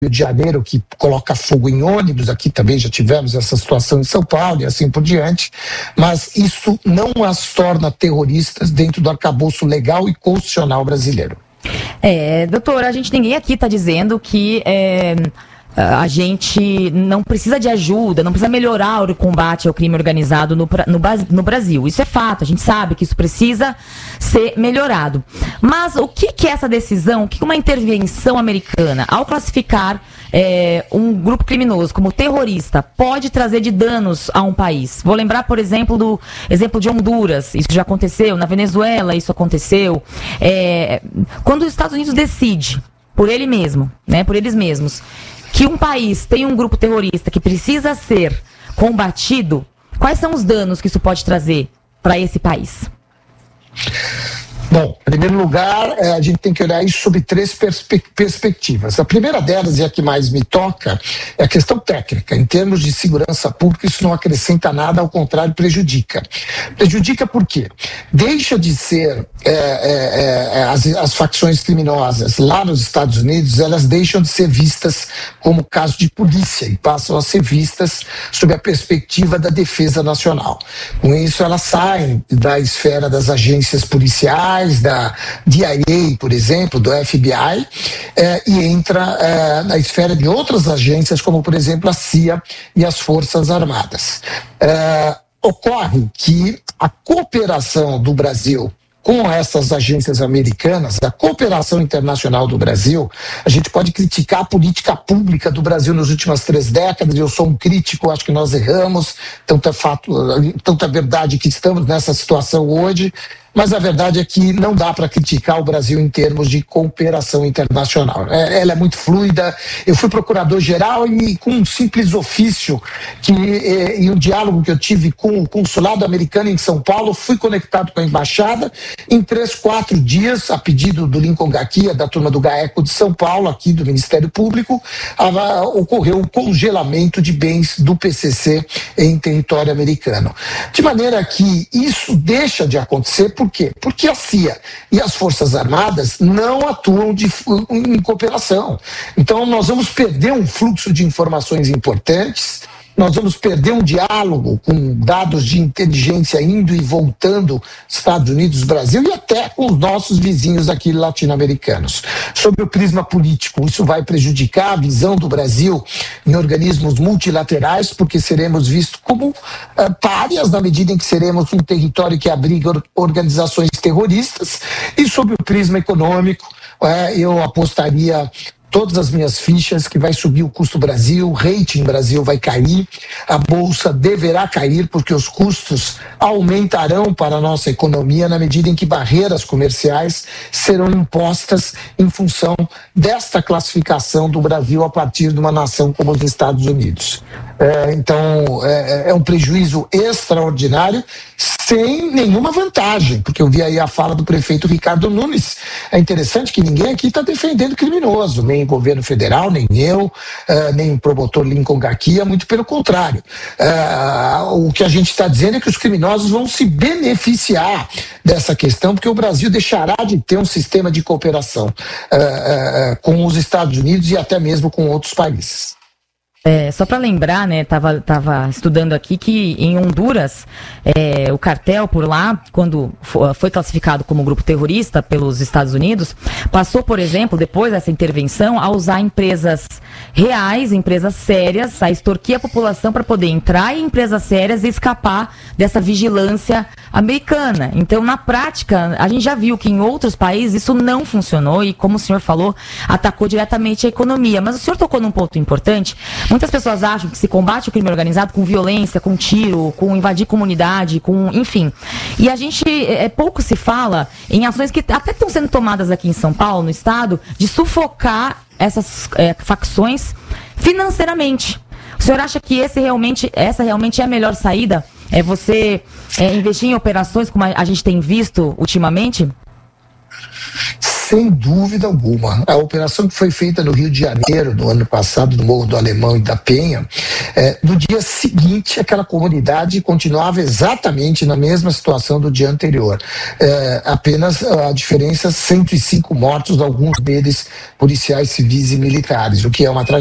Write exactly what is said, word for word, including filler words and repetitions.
de Janeiro, que coloca fogo em ônibus, aqui também já tivemos essa situação em São Paulo e assim por diante, mas isso não as torna terroristas dentro do arcabouço legal e constitucional brasileiro. É, doutora, a gente, ninguém aqui está dizendo que é, a gente não precisa de ajuda, não precisa melhorar o combate ao crime organizado no, no, no Brasil. Isso é fato, a gente sabe que isso precisa ser melhorado. Mas o que, que é essa decisão, o que uma intervenção americana, ao classificar é, um grupo criminoso como terrorista, pode trazer de danos a um país? Vou lembrar, por exemplo, do exemplo de Honduras. Isso já aconteceu, na Venezuela isso aconteceu. É, quando os Estados Unidos decide, por ele mesmo, né, por eles mesmos, que um país tem um grupo terrorista que precisa ser combatido, quais são os danos que isso pode trazer para esse país? Bom, em primeiro lugar, a gente tem que olhar isso sob três perspe- perspectivas. A primeira delas, e a que mais me toca, é a questão técnica. Em termos de segurança pública, isso não acrescenta nada, ao contrário, prejudica. Prejudica por quê? Deixa de ser é, é, é, as, as facções criminosas lá nos Estados Unidos, elas deixam de ser vistas como caso de polícia e passam a ser vistas sob a perspectiva da defesa nacional. Com isso, elas saem da esfera das agências policiais, da D I A, por exemplo, do F B I, eh, e entra eh, na esfera de outras agências, como, por exemplo, a C I A e as Forças Armadas. Eh, ocorre que a cooperação do Brasil com essas agências americanas, a cooperação internacional do Brasil, a gente pode criticar a política pública do Brasil nas últimas três décadas, eu sou um crítico, acho que nós erramos, tanto é fato, tanta verdade que estamos nessa situação hoje, mas a verdade é que não dá para criticar o Brasil em termos de cooperação internacional. É, ela é muito fluida. Eu fui procurador-geral e com um simples ofício que, e, e um diálogo que eu tive com o consulado americano em São Paulo, fui conectado com a embaixada. Em três, quatro dias, a pedido do Lincoln Gaquia, da turma do GAECO de São Paulo, aqui do Ministério Público, a, ocorreu o congelamento de bens do P C C em território americano. De maneira que isso deixa de acontecer. Por quê? Porque a C I A e as Forças Armadas não atuam de, em cooperação. Então, nós vamos perder um fluxo de informações importantes, nós vamos perder um diálogo com dados de inteligência indo e voltando Estados Unidos, Brasil e até com os nossos vizinhos aqui latino-americanos. Sobre o prisma político, isso vai prejudicar a visão do Brasil em organismos multilaterais, porque seremos vistos como uh, párias na medida em que seremos um território que abriga organizações terroristas. E sobre o prisma econômico, uh, eu apostaria todas as minhas fichas que vai subir o custo Brasil, o rating Brasil vai cair, a bolsa deverá cair porque os custos aumentarão para a nossa economia na medida em que barreiras comerciais serão impostas em função desta classificação do Brasil a partir de uma nação como os Estados Unidos. É, então, é, é um prejuízo extraordinário, sem nenhuma vantagem, porque eu vi aí a fala do prefeito Ricardo Nunes. É interessante que ninguém aqui está defendendo criminoso, nem o governo federal, nem eu, uh, nem o promotor Lincoln Gaquia, muito pelo contrário. Uh, o que a gente está dizendo é que os criminosos vão se beneficiar dessa questão, porque o Brasil deixará de ter um sistema de cooperação uh, uh, com os Estados Unidos e até mesmo com outros países. É, só para lembrar, né, tava, tava estudando aqui que em Honduras, é, o cartel por lá, quando foi classificado como grupo terrorista pelos Estados Unidos, passou, por exemplo, depois dessa intervenção, a usar empresas reais, empresas sérias, a extorquir a população para poder entrar em empresas sérias e escapar dessa vigilância americana. Então, na prática, a gente já viu que em outros países isso não funcionou e, como o senhor falou, atacou diretamente a economia. Mas o senhor tocou num ponto importante. Muitas pessoas acham que se combate o crime organizado com violência, com tiro, com invadir comunidade, com, enfim. E a gente, é, pouco se fala em ações que até estão sendo tomadas aqui em São Paulo, no estado, de sufocar essas é, facções financeiramente. O senhor acha que esse realmente, essa realmente é a melhor saída? É você é, investir em operações como a, a gente tem visto ultimamente? Sem dúvida alguma. A operação que foi feita no Rio de Janeiro, no ano passado, no Morro do Alemão e da Penha, é, no dia seguinte, aquela comunidade continuava exatamente na mesma situação do dia anterior. É, apenas a diferença, cento e cinco mortos, alguns deles policiais civis e militares, o que é uma tragédia.